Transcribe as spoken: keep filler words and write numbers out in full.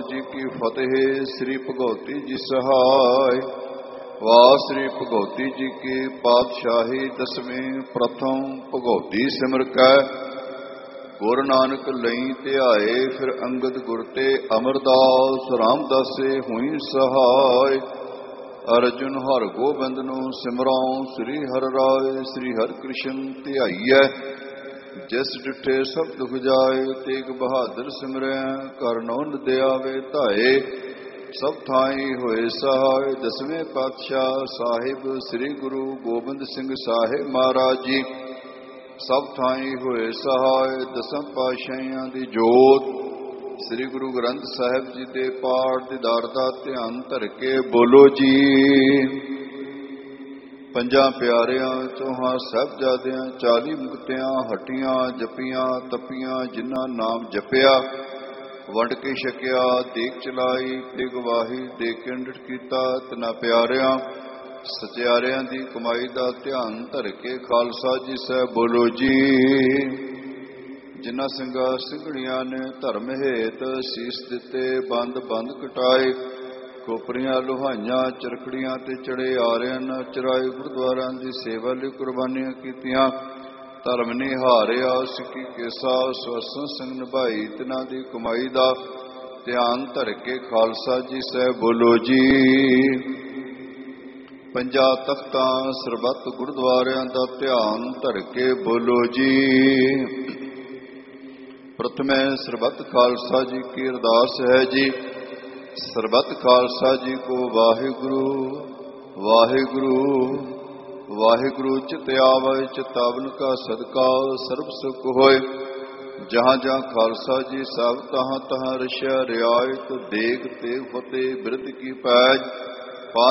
ਵਾਹਿਗੁਰੂ ਜੀ ਕੀ ਫਤਿਹ। ਸ੍ਰੀ ਭਗਉਤੀ ਜੀ ਸਹਾਇ। ਵਾਹ ਸ੍ਰੀ ਭਗਉਤੀ ਜੀ ਕੀ ਪਾਤਸ਼ਾਹੀ ਦਸਵੇਂ। ਪ੍ਰਥਮ ਭਗਉਤੀ ਸਿਮਰ ਕੈ ਗੁਰ ਨਾਨਕ ਲਈ ਧਿਆਏ। ਫਿਰ ਅੰਗਦ ਗੁਰ ਤੇ ਅਮਰਦਾਸ ਰਾਮਦਾਸੇ ਹੋਈ ਸਹਾਇ। ਅਰਜੁਨ ਹਰਿ ਗੋਬਿੰਦ ਨੂੰ ਸਿਮਰਾਉ ਸ੍ਰੀ ਹਰਿ ਰਾਇ। ਸ੍ਰੀ ਹਰਿ ਕ੍ਰਿਸ਼ਨ ਧਿਆਈਐ ਜਿਸ ਡਿਠੇ ਸਭ ਦੁਖ ਜਾਏ। ਤੇਗ ਬਹਾਦਰ ਸਿਮਰੈ ਕਰ ਨੌਨ ਦਿਆਵੇ ਧਾਏ। ਸਭ ਥਾਈ ਹੋਏ ਸਹਾਇ। ਦਸਵੇਂ ਪਾਤਸ਼ਾਹ ਸਾਹਿਬ ਸ੍ਰੀ ਗੁਰੂ ਗੋਬਿੰਦ ਸਿੰਘ ਸਾਹਿਬ ਮਹਾਰਾਜ ਜੀ ਸਭ ਥਾਈ ਹੋਏ ਸਹਾਇ। ਦਸਮ ਪਾਤਸ਼ਾਹੀਆਂ ਦੀ ਜੋਤ ਸ੍ਰੀ ਗੁਰੂ ਗ੍ਰੰਥ ਸਾਹਿਬ ਜੀ ਦੇ ਪਾਠ ਦੀਦਾਰ ਦਾ ਧਿਆਨ ਧਰ ਕੇ ਬੋਲੋ ਜੀ। ਪੰਜਾਂ ਪਿਆਰਿਆਂ ਚੌਹਾਂ ਸਾਹਿਬਜ਼ਾਦਿਆਂ ਚਾਲੀ ਮੁਕਤਿਆਂ ਹੱਟੀਆਂ ਜਪੀਆਂ ਤਪੀਆਂ ਜਿਨ੍ਹਾਂ ਨਾਮ ਜਪਿਆ ਵੰਡ ਕੇ ਛਕਿਆ ਦੇਖ ਚਲਾਈ ਤੇ ਗਵਾਹੀ ਦੇ ਕੇ ਅੰਡਟ ਕੀਤਾ। ਤਿੰਨਾਂ ਪਿਆਰਿਆਂ ਸਚਿਆਰਿਆਂ ਦੀ ਕਮਾਈ ਦਾ ਧਿਆਨ ਧਰ ਕੇ ਖਾਲਸਾ ਜੀ ਸਾਹਿਬ ਬੋਲੋ ਜੀ। ਜਿਨ੍ਹਾਂ ਸਿੰਘਾਂ ਸਿੰਘਣੀਆਂ ਨੇ ਧਰਮ ਹੇਤ ਸੀਸ ਦਿੱਤੇ ਬੰਦ ਬੰਦ ਕਟਾਏ। ਖੋਪਰੀਆਂ ਲੁਹਾਈਆਂ ਚਰਖੜੀਆਂ ਤੇ ਚੜੇ ਆਰਿਆਂ ਚਰਾਏ। ਗੁਰਦੁਆਰਿਆਂ ਦੀ ਸੇਵਾ ਲਈ ਕੁਰਬਾਨੀਆਂ ਕੀਤੀਆਂ। ਧਰਮ ਨਿਹਾਰਿਆ ਸਿੱਖੀ ਕੇਸਾ ਸਵਸਨ ਸਿੰਘ ਨਿਭਾਈ। ਤਿਨਾਂ ਦੀ ਕਮਾਈ ਦਾ ਧਿਆਨ ਧਰ ਕੇ ਖਾਲਸਾ ਜੀ ਸਾਹਿਬ ਬੋਲੋ ਜੀ। ਪੰਜਾਂ ਤਖਤਾਂ ਸਰਬੱਤ ਗੁਰਦੁਆਰਿਆਂ ਦਾ ਧਿਆਨ ਧਰ ਕੇ ਬੋਲੋ ਜੀ। ਪ੍ਰਥਮੇ ਸਰਬੱਤ ਖਾਲਸਾ ਜੀ ਕੀ ਅਰਦਾਸ ਹੈ ਜੀ। ਸਰਬੱਤ ਖਾਲਸਾ ਜੀ ਕੋ ਵਾਹਿਗੁਰੂ ਵਾਹਿਗੁਰੂ ਵਾਹਿਗੁਰੂ। ਚਿਤ ਆਵੈ ਚਿਤਾਵਨ ਕਾ ਸਦਕਾ ਸਰਬ ਸੁਖ ਹੋਏ। ਜਹਾਂ ਜਹਾਂ ਖਾਲਸਾ ਜੀ ਸਭ ਤਹਾਂ ਤਹਾਂ ਰਸ਼ਿਆ ਰਿਆਇਤ ਦੇਖ ਤੇ ਫਤਿਹ ਬਿਰਧ ਕੀ ਪੈਜ।